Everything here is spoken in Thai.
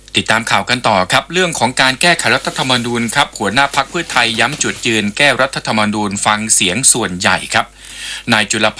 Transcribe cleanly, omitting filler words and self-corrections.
ติดตามข่าวกันต่อครับเรื่องของการแก้ไขรัฐธรรมนูญครับหัวหน้าพรรคเพื่อไทยย้ำจุดยืนแก้รัฐธรรมนูญฟังเสียงส่วนใหญ่ครับนายจุล